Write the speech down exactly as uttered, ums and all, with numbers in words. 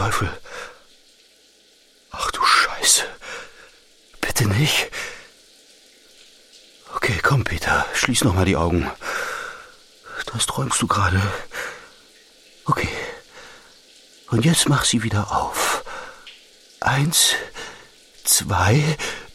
Teufel. Ach du Scheiße. Bitte nicht. Okay, komm, Peter, schließ noch mal die Augen. Das träumst du gerade. Okay. Und jetzt mach sie wieder auf. Eins, zwei...